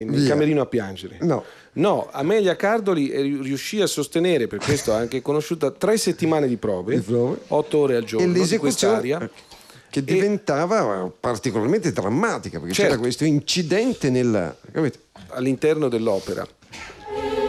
nel camerino a piangere. No, Amelia Cardoli riuscì a sostenere, per questo anche conosciuta, 3 settimane di prove, 8 ore al giorno, di quest'aria. Che diventava particolarmente drammatica, perché c'era questo incidente all'interno dell'opera.